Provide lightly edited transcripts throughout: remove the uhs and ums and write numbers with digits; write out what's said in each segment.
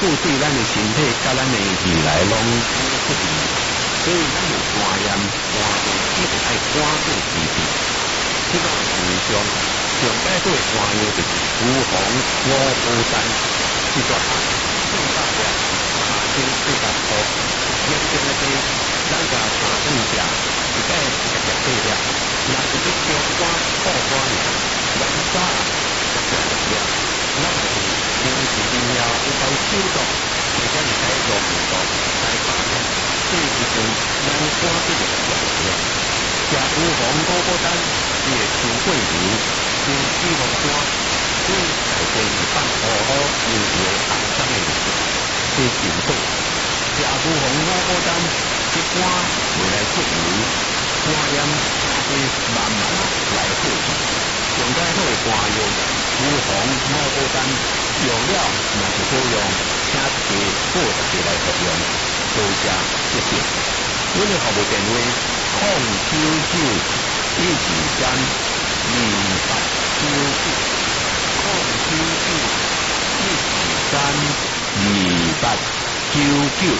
对咱的身体、甲咱的未来拢不利，所以咱有肝炎、肝病，一定爱赶紧治治。这个事上上解对肝炎就是预防五谷丹，一段更大量马精四十颗，严重的是咱甲三顿食，一摆食对了，若是你中肝、副肝炎、软沙食咱就是平时饮料有够手毒，或者是该用唔到，该发炎，这时阵咱肝这个问题，食预防五谷丹，你会伤过油，伤脂肪肝，所以内底是放好好油油红色的物质，这是对。食预防五谷丹，一般袂来出油，肝炎会慢慢来好转。上解好的肝药，预防五谷丹。用了若是好用，请一个过一个来服用，多谢谢谢。阮的服务电话099-123-2899。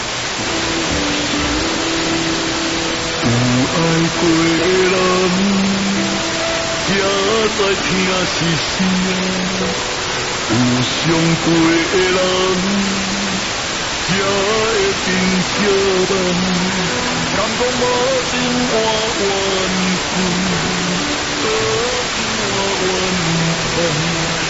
有爱过的人，才知听是啥。有伤过的人，才会真相问。感动无情换缘分，多情换缘分。